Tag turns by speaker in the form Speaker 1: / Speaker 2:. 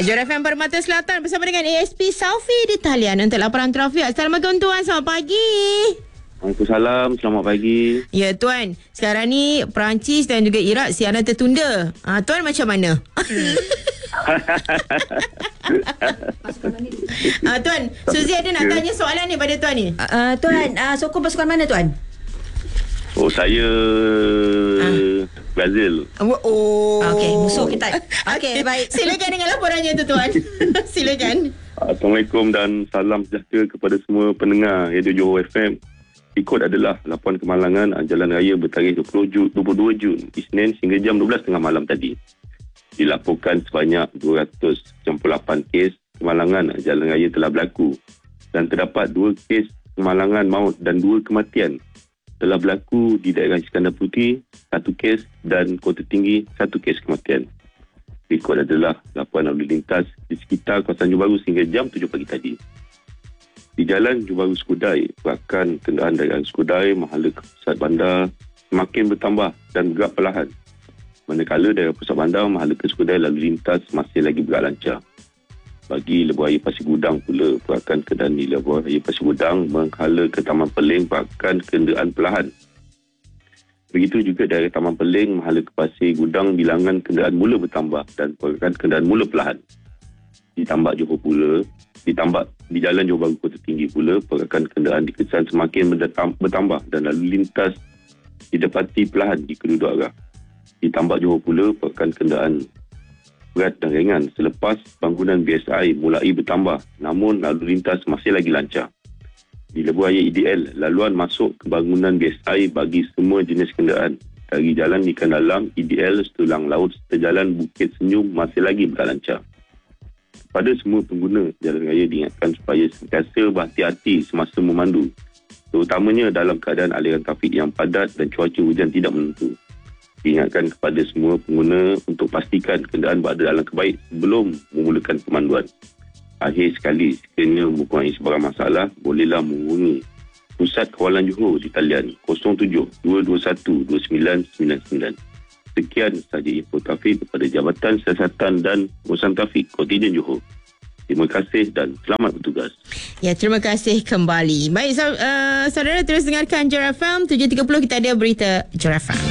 Speaker 1: Johor FM Permata Selatan bersama dengan ASP Saufi di talian untuk laporan trafik. Assalamualaikum tuan, selamat pagi.
Speaker 2: Waalaikumsalam, selamat pagi.
Speaker 1: Ya tuan, sekarang ni Perancis dan juga Iraq siaran tertunda. Tuan macam mana? Tuan, Suzy ada nak tanya soalan ni pada tuan ni.
Speaker 3: Tuan, sokong pasukan mana tuan?
Speaker 2: Oh, saya Brazil.
Speaker 3: Okey, musuh kita. Okey, baik.
Speaker 1: Silakan dengan laporannya tu tuan. Silakan.
Speaker 2: Assalamualaikum dan salam sejahtera kepada semua pendengar Radio Johor FM. Ikut adalah laporan kemalangan jalan raya bertarikh 22 Jun Isnin hingga jam 12.30 malam tadi. Dilaporkan sebanyak 298 kes kemalangan jalan raya telah berlaku dan terdapat 2 kes kemalangan maut dan 2 kematian telah berlaku di daerah Iskandar Puteri, 1 kes, dan Kota Tinggi, 1 kes kematian. Berikut adalah laporan lalu lintas di sekitar kawasan Johor Bahru hingga jam 7 pagi tadi. Di Jalan Johor Bahru Skudai, pergerakan kenderaan dari arah Skudai mahala ke pusat bandar semakin bertambah dan bergerak perlahan. Manakala daerah pusat bandar mahala ke Skudai lalu lintas masih lagi bergerak lancar. Bagi Lebuh Raya Pasir Gudang pula, pergerakan kenderaan di Lebuh Raya Pasir Gudang menghala ke Taman Peling pergerakan kenderaan perlahan. Begitu juga daerah Taman Peling mahala ke Pasir Gudang bilangan kenderaan mula bertambah dan pergerakan kenderaan mula perlahan. Di Tambak Johor pula, di Jalan Johor Bahru Kota Tinggi pula, pergerakan kenderaan di Kesan semakin bertambah dan lalu lintas didapati perlahan di kedua arah. Di Tambak Johor pula, pergerakan kenderaan berat dan ringan selepas bangunan BSI mulai bertambah, namun lalu lintas masih lagi lancar. Di Lebuh Raya IDL, laluan masuk ke bangunan BSI bagi semua jenis kenderaan dari Jalan Ikan Dalam, IDL, Setulang Laut serta Jalan Bukit Senyum masih lagi berlancar. Kepada semua pengguna jalan raya diingatkan supaya sentiasa berhati-hati semasa memandu, terutamanya dalam keadaan aliran trafik yang padat dan cuaca hujan tidak menentu. Diingatkan kepada semua pengguna untuk pastikan kenderaan berada dalam kebaik sebelum memulakan pemanduan. Akhir sekali, sekiranya mempunyai sebarang masalah, bolehlah menghubungi Pusat Kawalan Johor di talian 07-221-2999. Sekian sahaja info trafik kepada Jabatan Siasatan dan Pengurusan Trafik Kontingen Johor. Terima kasih dan selamat bertugas.
Speaker 1: Ya, terima kasih kembali. Baik, saudara terus dengarkan Johor FM 7.30, kita ada berita Johor FM.